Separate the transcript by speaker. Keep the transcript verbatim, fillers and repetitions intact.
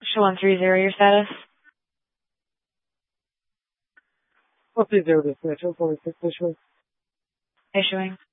Speaker 1: Show one three zero, your status.
Speaker 2: one three zero, this connection, four six issuing.
Speaker 1: Issuing.